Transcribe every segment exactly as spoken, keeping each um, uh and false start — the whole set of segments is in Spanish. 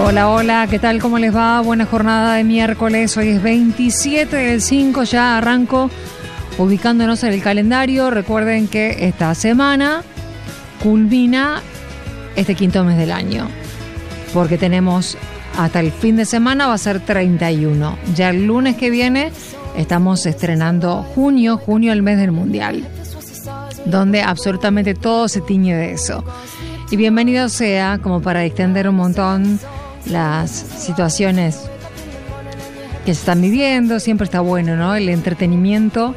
Hola, hola, ¿qué tal? ¿Cómo les va? Buena jornada de miércoles. Hoy es veintisiete del cinco, ya arranco ubicándonos en el calendario. Recuerden que esta semana culmina este quinto mes del año, porque tenemos hasta el fin de semana, va a ser treinta y uno. Ya el lunes que viene estamos estrenando junio, junio el mes del Mundial, donde absolutamente todo se tiñe de eso. Y bienvenido sea, como para extender un montón las situaciones que se están viviendo. Siempre está bueno, ¿no? El entretenimiento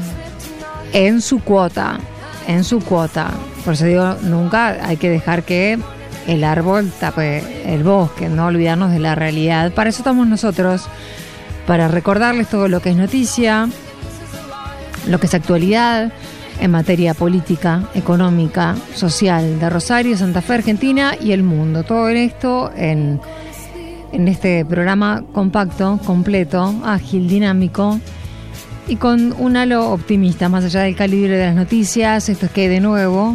en su cuota, en su cuota. Por eso digo, nunca hay que dejar que el árbol tape el bosque, no olvidarnos de la realidad. Para eso estamos nosotros, para recordarles todo lo que es noticia, lo que es actualidad en materia política, económica, social de Rosario, Santa Fe, Argentina y el mundo. Todo esto en, en este programa compacto, completo, ágil, dinámico y con un halo optimista, más allá del calibre de las noticias. Esto es que de nuevo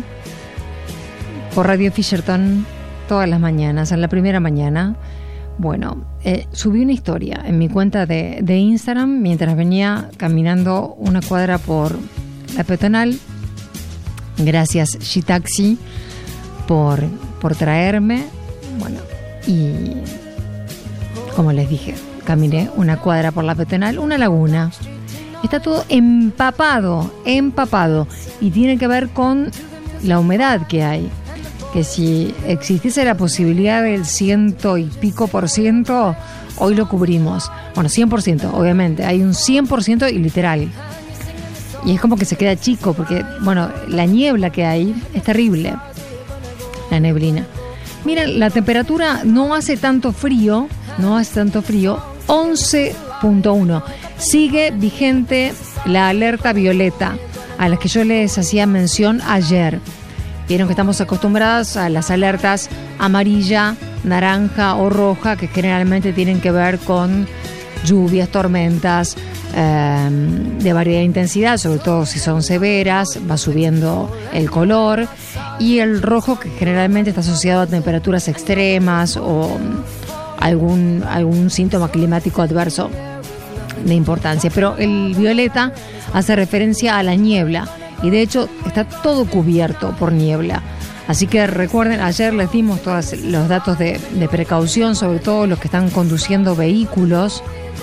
por Radio Fisherton todas las mañanas, en la primera mañana. Bueno, eh, subí una historia en mi cuenta de, de Instagram mientras venía caminando una cuadra por la peatonal. Gracias Shitaxi por, por traerme. Bueno, y como les dije, caminé una cuadra por la peatonal, una laguna. Está todo empapado, empapado. Y tiene que ver con la humedad que hay. Que si existiese la posibilidad del ciento y pico por ciento, hoy lo cubrimos. Bueno, cien por ciento, obviamente. Hay un cien por ciento y literal. Y es como que se queda chico, porque, bueno, la niebla que hay es terrible. La neblina. Miren, la temperatura no hace tanto frío, no hace tanto frío, once punto uno. Sigue vigente la alerta violeta, a la que yo les hacía mención ayer. Vieron que estamos acostumbrados a las alertas amarilla, naranja o roja, que generalmente tienen que ver con lluvias, tormentas eh, de variedad de intensidad, sobre todo si son severas, va subiendo el color. Y el rojo, que generalmente está asociado a temperaturas extremas o algún, algún síntoma climático adverso de importancia. Pero el violeta hace referencia a la niebla. Y de hecho está todo cubierto por niebla. Así que recuerden, ayer les dimos todos los datos de, de precaución, sobre todo los que están conduciendo vehículos,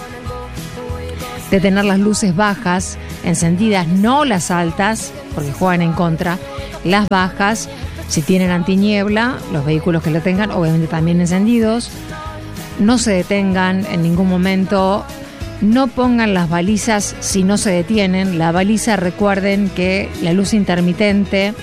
de tener las luces bajas, encendidas, no las altas, porque juegan en contra, las bajas. Si tienen antiniebla, los vehículos que lo tengan, obviamente también encendidos. No se detengan en ningún momento. No pongan las balizas si no se detienen. La baliza, recuerden que la luz intermitente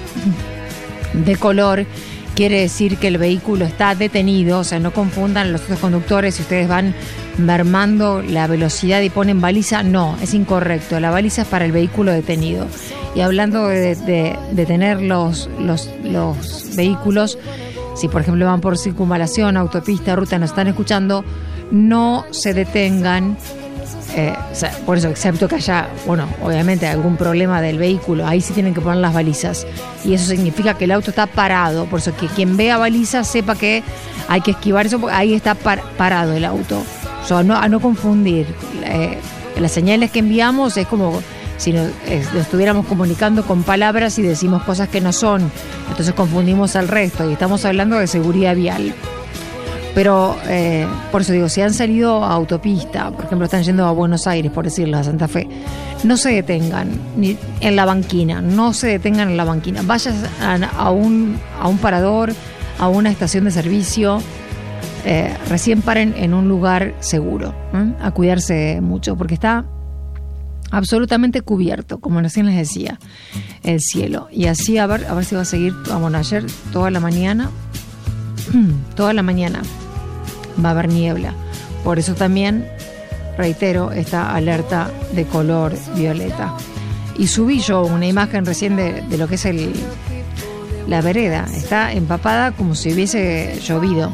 de color quiere decir que el vehículo está detenido. O sea, no confundan los otros conductores si ustedes van mermando la velocidad y ponen baliza. No, es incorrecto. La baliza es para el vehículo detenido. Y hablando de, de, de tener los, los, los vehículos, si por ejemplo van por circunvalación, autopista, ruta, nos están escuchando, no se detengan, eh, o sea, por eso, excepto que haya, bueno, obviamente algún problema del vehículo, ahí sí tienen que poner las balizas. Y eso significa que el auto está parado. Por eso que quien vea balizas sepa que hay que esquivar eso, porque ahí está par- parado el auto. O sea, no, a no confundir. Eh, las señales que enviamos es como si nos, eh, lo estuviéramos comunicando con palabras y decimos cosas que no son. Entonces confundimos al resto y estamos hablando de seguridad vial. Pero, eh, por eso digo, si han salido a autopista, por ejemplo, están yendo a Buenos Aires, por decirlo, a Santa Fe, no se detengan ni en la banquina, no se detengan en la banquina. Vayan a, a, un, a un parador, a una estación de servicio, eh, recién paren en un lugar seguro, ¿eh? A cuidarse mucho, porque está absolutamente cubierto, como recién les decía, el cielo. Y así, a ver, a ver si va a seguir, bueno, ayer toda la mañana, toda la mañana va a haber niebla. Por eso también, reitero, esta alerta de color violeta. Y subí yo una imagen recién de, de lo que es el la vereda. Está empapada como si hubiese llovido.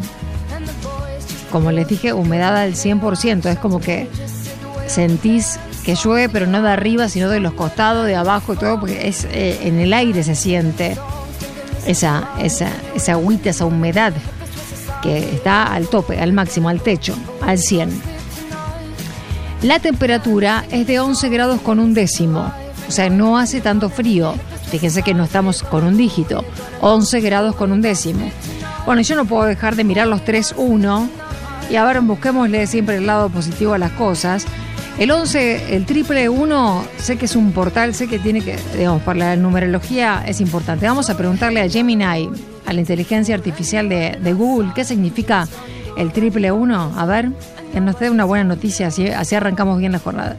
Como les dije, humedad al cien por ciento. Es como que sentís que llueve, pero no de arriba, sino de los costados, de abajo y todo, porque es eh, en el aire se siente esa, esa, esa agüita, esa humedad. que está al tope, al máximo, al techo, al cien. La temperatura es de once grados con un décimo, o sea, no hace tanto frío. Fíjense que no estamos con un dígito, once grados con un décimo. Bueno, yo no puedo dejar de mirar los tres uno y a ver, busquémosle siempre el lado positivo a las cosas. El once, el triple uno, sé que es un portal, sé que tiene que, digamos, para la numerología es importante. Vamos a preguntarle a Gemini, a la inteligencia artificial de, de Google, ¿qué significa el triple uno? A ver, que nos dé una buena noticia, así, así arrancamos bien la jornada.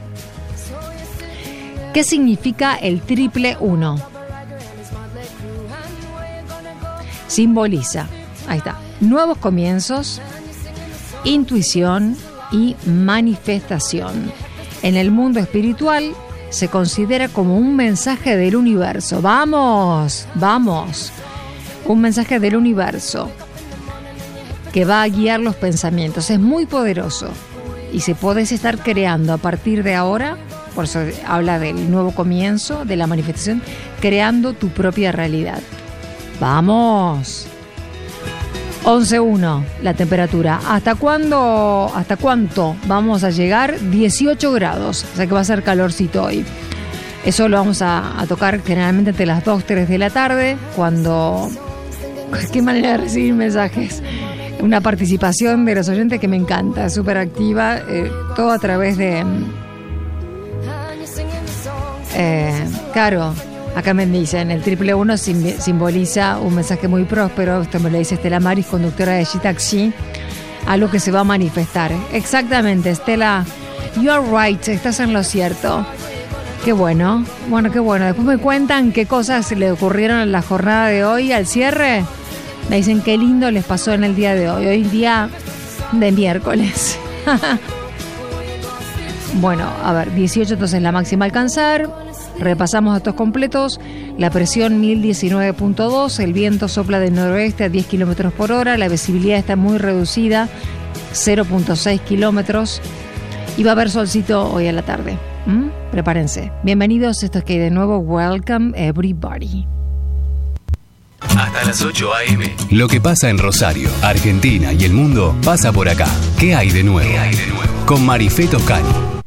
¿Qué significa el triple uno? Simboliza, ahí está, nuevos comienzos, intuición y manifestación. En el mundo espiritual se considera como un mensaje del universo. ¡Vamos! ¡Vamos! Un mensaje del universo que va a guiar los pensamientos. Es muy poderoso. Y si podés estar creando a partir de ahora, por eso habla del nuevo comienzo, de la manifestación, creando tu propia realidad. ¡Vamos! once uno, la temperatura. ¿Hasta cuándo, hasta cuánto vamos a llegar? dieciocho grados, o sea que va a ser calorcito hoy. Eso lo vamos a, a tocar generalmente entre las dos, tres de la tarde, cuando... Qué manera de recibir mensajes. Una participación de los oyentes que me encanta, súper activa, eh, todo a través de... Eh, claro, acá me dicen, el triple uno sim- simboliza un mensaje muy próspero. Esto me lo dice Estela Maris, conductora de G-Taxi, algo que se va a manifestar. Exactamente, Estela, you are right, estás en lo cierto. Qué bueno, bueno, qué bueno. Después me cuentan qué cosas le ocurrieron en la jornada de hoy, al cierre. Me dicen qué lindo les pasó en el día de hoy, hoy día de miércoles. Bueno, a ver, dieciocho entonces la máxima a alcanzar. Repasamos datos completos. La presión mil diecinueve punto dos, el viento sopla del noroeste a diez kilómetros por hora, la visibilidad está muy reducida, cero punto seis kilómetros, y va a haber solcito hoy a la tarde. ¿Mm? Prepárense. Bienvenidos, esto es que de nuevo, welcome everybody. Hasta las ocho a eme. Lo que pasa en Rosario, Argentina y el mundo pasa por acá. ¿Qué hay de nuevo? ¿Qué hay de nuevo? Con Marifé Toscani.